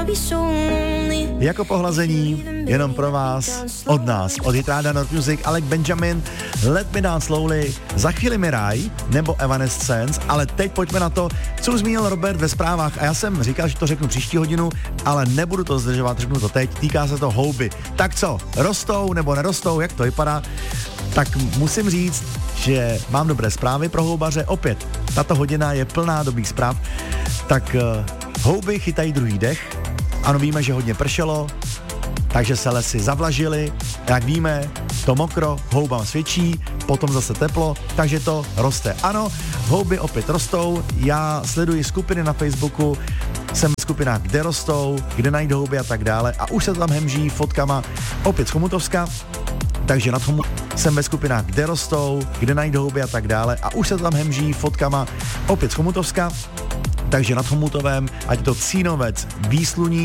Jako pohlazení, jenom pro vás, od nás, od Hitráda North Music, Alec Benjamin, Let Me Dance Slowly, za chvíli Mirai, nebo Evanescence, ale teď pojďme na to, co už zmínil Robert ve zprávách a já jsem říkal, že to řeknu příští hodinu, ale nebudu to zdržovat, řeknu to teď, týká se to houby. Tak co, rostou nebo nerostou, jak to vypadá? Tak musím říct, že mám dobré zprávy pro houbaře, opět, tato hodina je plná dobrých zpráv, tak houby chytají druhý dech, ano, víme, že hodně pršelo, takže se lesy zavlažily, jak víme, to mokro houbám svědčí, potom zase teplo, takže to roste. Ano, houby opět rostou, já sleduji skupiny na Facebooku, jsem v skupinách, kde rostou, kde najít houby a tak dále a už se tam hemží fotkama opět z Chomutovska, takže nad jsem ve skupinách, kde rostou, kde najít houby a tak dále a už se tam hemží fotkama opět z Chomutovska, takže nad Chomutovem, ať to Cínovec, Výsluní,